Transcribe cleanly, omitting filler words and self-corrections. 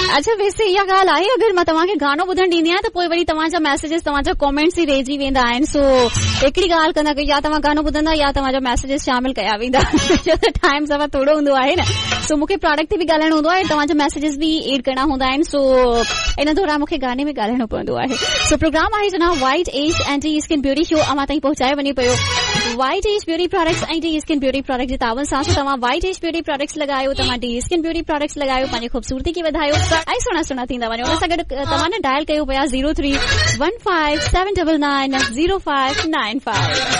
अच्छा वैसे इहा ॻाल्हि आहे अगरि मां तव्हांखे गानो ॿुधणु ॾींदी आहियां त पोइ वरी तव्हांजा मैसेजेस तव्हांजा कॉमेंट्स ई रहिजी वेंदा आहिनि. सो हिकिड़ी ॻाल्हि कंदा की या तव्हां गानो ॿुधंदा या तव्हांजा मैसेजेस शामिल कया वेंदा छो त टाइम सभु थोरो हूंदो आहे न. सो मूंखे प्रोडक्ट ते बि ॻाल्हाइणो हूंदो आहे, तव्हांजा मैसेजेस बि एड करणा हूंदा आहिनि. सो इन दौरान मूंखे गाने में ॻाल्हाइणो पवंदो आहे. सो प्रोग्राम आहे जनाब white age anti skin beauty show अवां ताईं पहुचाए वञे पियो. White age beauty products anti skin beauty product जे तावन सां तव्हां वाइट एज ब्यूटी प्रोडक्ट्स लॻायो, तव्हां डी स्किन ब्यूटी प्रोडक्ट्स लॻायो, पंहिंजी ख़ूबसूरती खे वधायो ऐं सुहिणा सुहिणा थींदा वञो. हुन सां गॾु तव्हां न डायल कयो पिया 0315799059